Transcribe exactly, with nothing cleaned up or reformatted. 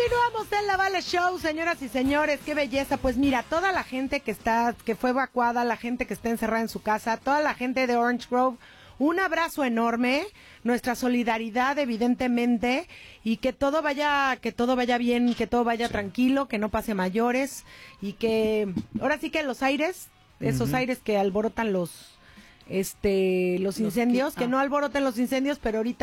Continuamos en la Vale Show, señoras y señores, qué belleza. Pues mira, toda la gente que está, que fue evacuada, la gente que está encerrada en su casa, toda la gente de Orange Grove, un abrazo enorme, nuestra solidaridad evidentemente, y que todo vaya, que todo vaya bien, que todo vaya sí. tranquilo, que no pase mayores, y que ahora sí que los aires, esos uh-huh. aires que alborotan los, este, los, los incendios, que, ah. que no alboroten los incendios, pero ahorita